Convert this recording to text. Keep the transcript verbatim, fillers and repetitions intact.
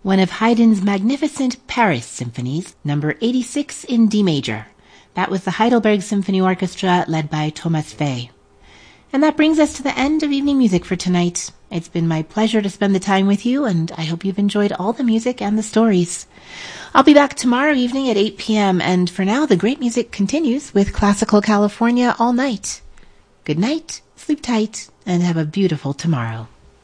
one of Haydn's magnificent Paris symphonies, number eighty-six in D major. That was the Heidelberg Symphony Orchestra led by Thomas Fay. And that brings us to the end of evening music for tonight. It's been my pleasure to spend the time with you, and I hope you've enjoyed all the music and the stories. I'll be back tomorrow evening at eight p.m., and for now, the great music continues with Classical California all night. Good night, sleep tight, and have a beautiful tomorrow.